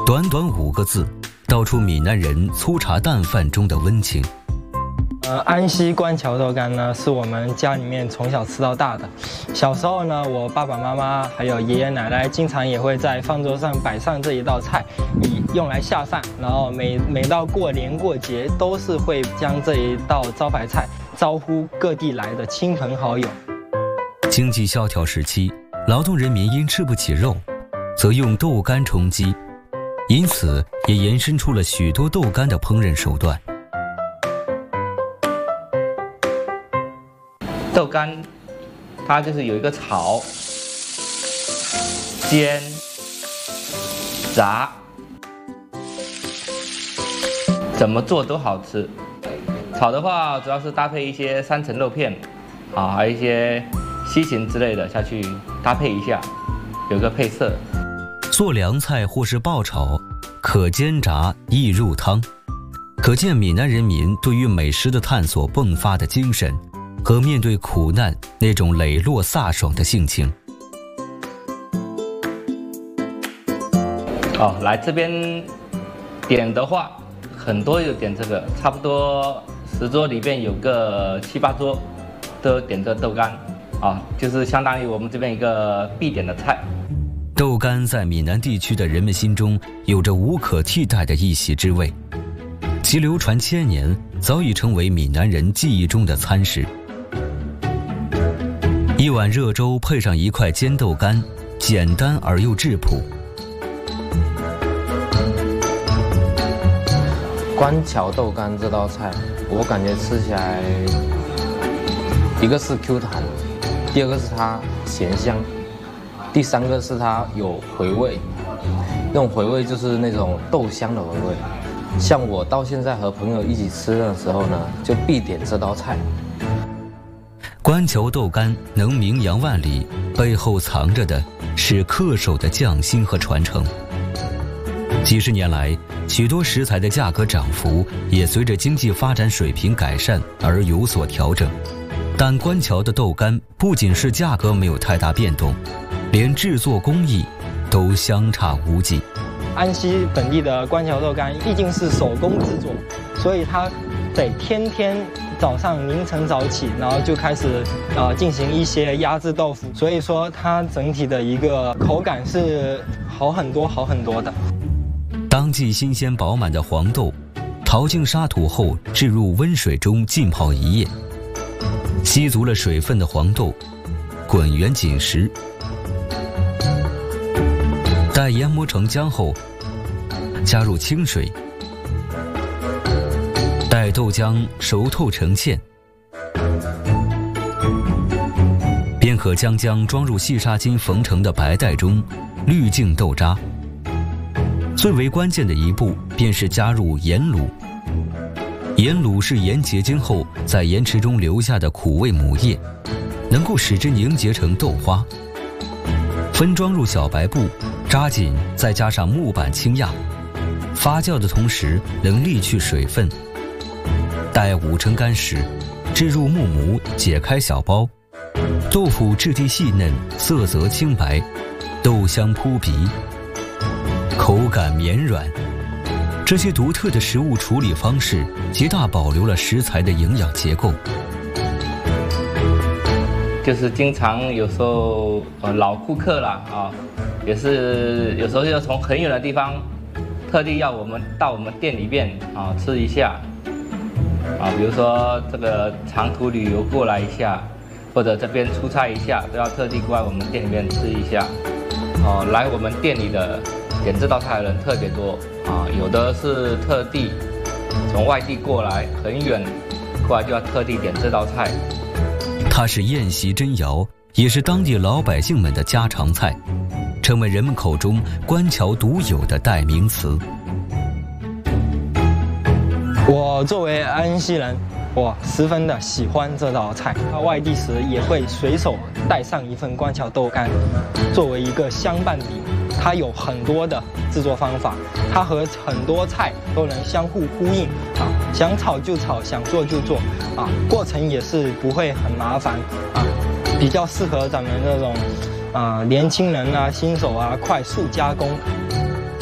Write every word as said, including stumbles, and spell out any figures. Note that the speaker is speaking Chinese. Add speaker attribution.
Speaker 1: 短短五个字，道出闽南人粗茶淡饭中的温情。
Speaker 2: 呃，安溪官桥豆干呢，是我们家里面从小吃到大的。小时候呢，我爸爸妈妈还有爷爷奶奶经常也会在饭桌上摆上这一道菜，以用来下饭。然后每每到过年过节，都是会将这一道招牌菜招呼各地来的亲朋好友。
Speaker 1: 经济萧条时期，劳动人民因吃不起肉，则用豆干充饥，因此也延伸出了许多豆干的烹饪手段。
Speaker 3: 豆干，它就是有一个炒、煎、炸，怎么做都好吃。炒的话，主要是搭配一些三层肉片，啊，还有一些西芹之类的下去搭配一下，有个配色。
Speaker 1: 做凉菜或是爆炒，可煎炸亦入汤，可见闽南人民对于美食的探索迸发的精神。和面对苦难那种磊落飒爽的性情。
Speaker 3: 哦，来这边点的话，很多有点这个，差不多十桌里边有个七八桌都点这豆干，啊，就是相当于我们这边一个必点的菜。
Speaker 1: 豆干在闽南地区的人们心中有着无可替代的一席之位，其流传千年，早已成为闽南人记忆中的餐食。一碗热粥配上一块煎豆干，简单而又质朴。
Speaker 4: 官桥豆干这道菜，我感觉吃起来，一个是 Q 弹，第二个是它咸香，第三个是它有回味。那种回味就是那种豆香的回味。像我到现在和朋友一起吃的时候呢，就必点这道菜。
Speaker 1: 官桥豆干能名扬万里，背后藏着的是恪守的匠心和传承。几十年来，许多食材的价格涨幅也随着经济发展水平改善而有所调整，但官桥的豆干不仅是价格没有太大变动，连制作工艺都相差无几。
Speaker 2: 安溪本地的官桥豆干毕竟是手工制作，所以它得天天早上凌晨早起，然后就开始呃进行一些压制豆腐，所以说它整体的一个口感是好很多好很多的。
Speaker 1: 当季新鲜饱满的黄豆，淘净沙土后置入温水中浸泡一夜，吸足了水分的黄豆滚圆紧实，待研磨成浆后，加入清水，待豆浆熟透成芡，便可将浆装入细纱巾缝成的白袋中，滤净豆渣。最为关键的一步便是加入盐卤。盐卤是盐结晶后在盐池中留下的苦味母液，能够使之凝结成豆花。分装入小白布，扎紧，再加上木板轻压，发酵的同时能沥去水分。待五成干时，置入木模，解开小包。豆腐质地细嫩，色泽清白，豆香扑鼻，口感绵软。这些独特的食物处理方式，极大保留了食材的营养结构。
Speaker 3: 就是经常有时候呃老顾客啦啊，也是有时候要从很远的地方，特地要我们到我们店里面啊吃一下。啊，比如说这个长途旅游过来一下，或者这边出差一下，都要特地过来我们店里面吃一下。哦，来我们店里的点这道菜的人特别多啊，有的是特地从外地过来，很远过来就要特地点这道菜。
Speaker 1: 它是宴席珍肴，也是当地老百姓们的家常菜，成为人们口中官桥独有的代名词。
Speaker 2: 我作为安溪人，我十分的喜欢这道菜。到外地时也会随手带上一份官桥豆干，作为一个相伴笔。它有很多的制作方法，它和很多菜都能相互呼应啊，想炒就炒，想做就做啊，过程也是不会很麻烦啊，比较适合咱们这种啊年轻人啊、新手啊快速加工。